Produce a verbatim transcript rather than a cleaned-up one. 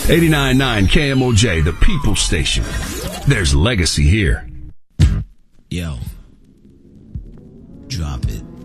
eighty-nine point nine K M O J, the People Station. There's legacy here. Yo. Drop it.